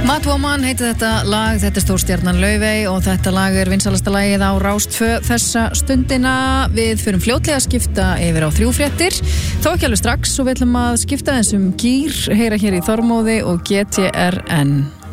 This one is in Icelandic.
Madwoman heitir þetta lag, þetta stórstjarnan Laufey og þetta lag vinsælasta lagið á Rás 2 þessa stundina. Við förum fljótlega að skipta yfir á 3 fréttir, þó ekki alveg strax og við ætlum að skipta gír, heyra hér í Þormóði og GTRN.